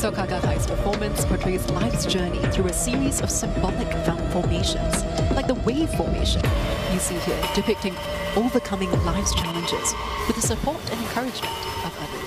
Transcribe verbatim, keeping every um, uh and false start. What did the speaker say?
Soka Gaggai's performance portrays life's journey through a series of symbolic formations, like the wave formation you see here, depicting overcoming life's challenges with the support and encouragement of others.